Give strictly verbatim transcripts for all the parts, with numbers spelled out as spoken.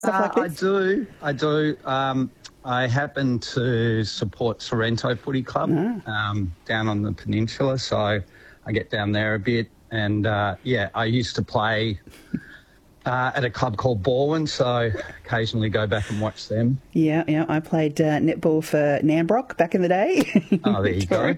stuff Uh, like I this? do. I do. Um, I happen to support Sorrento Footy Club um, down on the peninsula, so I get down there a bit. And, uh, yeah, I used to play uh, at a club called Borwin, so occasionally go back and watch them. Yeah, yeah. I played uh, netball for Nambrock back in the day. Oh, there you go.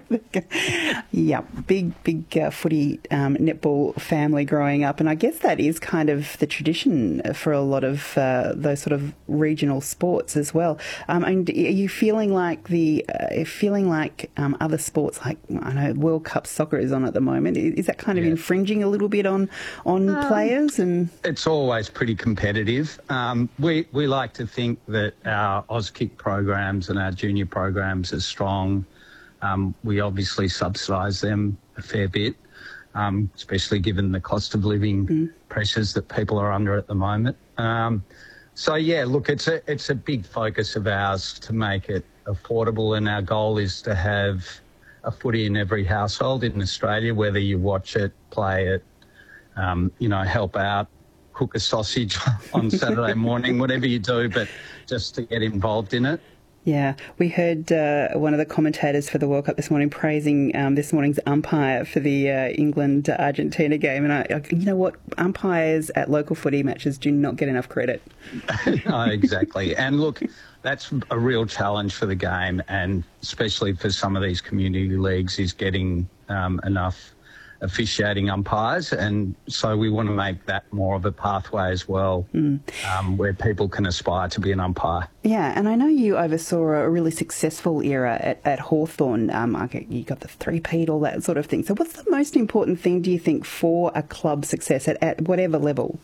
Yeah, big, big uh, footy um, netball family growing up. And I guess that is kind of the tradition for a lot of uh, those sort of regional sports as well. Um, and are you feeling like the, uh, feeling like um, other sports, like, I know, World Cup soccer is on at the moment, is that kind of Yeah. infringing a little bit on, on Um, players? And It's always pretty competitive. Um, we, we like to think that our Auskick programs and our junior programs are strong. Um, we obviously subsidise them a fair bit, um, especially given the cost of living mm. pressures that people are under at the moment. Um, so, yeah, look, it's a, it's a big focus of ours to make it affordable, and our goal is to have a footy in every household in Australia, whether you watch it, play it, um, you know, help out, cook a sausage on Saturday morning, whatever you do, but just to get involved in it. Yeah, we heard uh, one of the commentators for the World Cup this morning praising um, this morning's umpire for the uh, England-Argentina game. And I, I, you know what? Umpires at local footy matches do not get enough credit. No, exactly. And look, that's a real challenge for the game, and especially for some of these community leagues, is getting um, enough officiating umpires, and so we want to make that more of a pathway as well, mm. um, where people can aspire to be an umpire. Yeah, and I know you oversaw a really successful era at, at Hawthorn. Um, you got the three-peat, all that sort of thing. So what's the most important thing, do you think, for a club success at, at whatever level?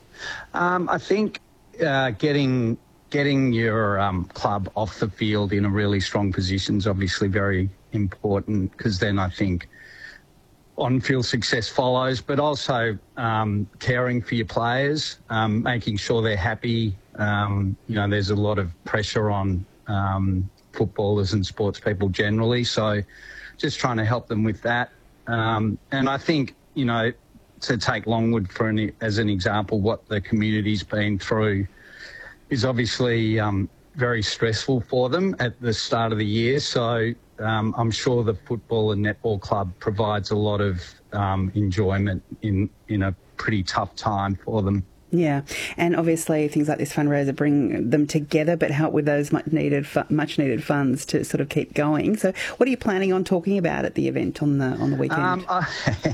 Um, I think uh, getting getting your um, club off the field in a really strong position is obviously very important, because then I think on-field success follows, but also um, caring for your players, um, making sure they're happy. Um, you know, there's a lot of pressure on um, footballers and sports people generally, so just trying to help them with that. Um, and I think, you know, to take Longwood for an, as an example, what the community's been through is obviously um, very stressful for them at the start of the year. So um, I'm sure the football and netball club provides a lot of um, enjoyment in, in a pretty tough time for them. Yeah, and obviously things like this fundraiser bring them together, but help with those much needed, much needed funds to sort of keep going. So, what are you planning on talking about at the event on the on the weekend? Um, I,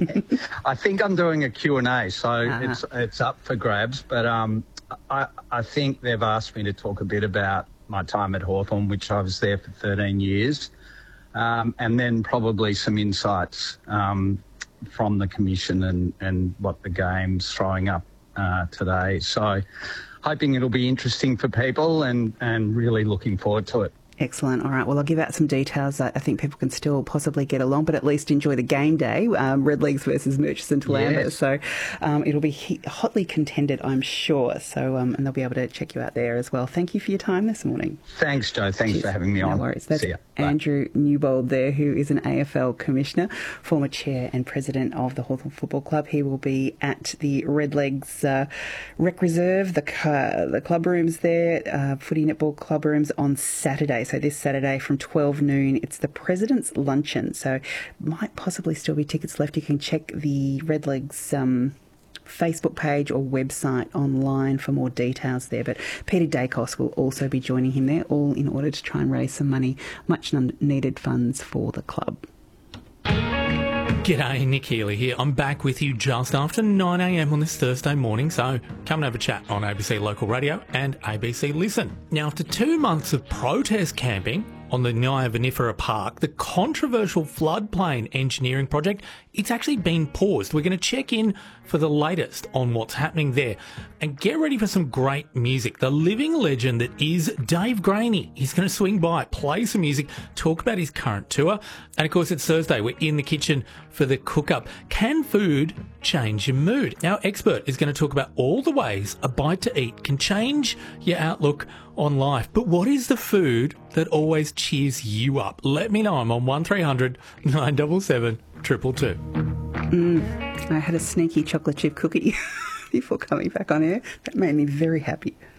I think I'm doing a Q and A, so uh-huh. it's it's up for grabs. But um, I I think they've asked me to talk a bit about my time at Hawthorn, which I was there for thirteen years, um, and then probably some insights um, from the commission and and what the game's throwing up Uh, today. So hoping it'll be interesting for people, and, and really looking forward to it. Excellent. All right. Well, I'll give out some details. I think people can still possibly get along, but at least enjoy the game day, um, Redlegs versus Murchison Toolander. Yes. So um, it'll be he- hotly contended, I'm sure. So um, and they'll be able to check you out there as well. Thank you for your time this morning. Thanks, Joe. Thanks Cheers. for having me no on. No worries. That's See ya. Andrew Newbold there, who is an A F L commissioner, former chair and president of the Hawthorn Football Club. He will be at the Redlegs uh, Rec Reserve, the, uh, the club rooms there, uh, footy netball club rooms on Saturday. So this Saturday from twelve noon, it's the President's Luncheon. So might possibly still be tickets left. You can check the Redlegs um, Facebook page or website online for more details there. But Peter Dacos will also be joining him there, all in order to try and raise some money, much needed funds for the club. G'day, Nick Healy here. I'm back with you just after nine a m on this Thursday morning, so come and have a chat on A B C Local Radio and A B C Listen. Now, after two months of protest camping on the Nyah Vinifera Park, the controversial floodplain engineering project, it's actually been paused. We're going to check in for the latest on what's happening there. And get ready for some great music. The living legend that is Dave Graney. He's going to swing by, play some music, talk about his current tour. And of course, it's Thursday. We're in the kitchen for the cook-up. Can food change your mood? Our expert is going to talk about all the ways a bite to eat can change your outlook on life. But what is the food that always cheers you up? Let me know. I'm on one three hundred nine seven seven two two two. Mm, I had a sneaky chocolate chip cookie before coming back on air. That made me very happy.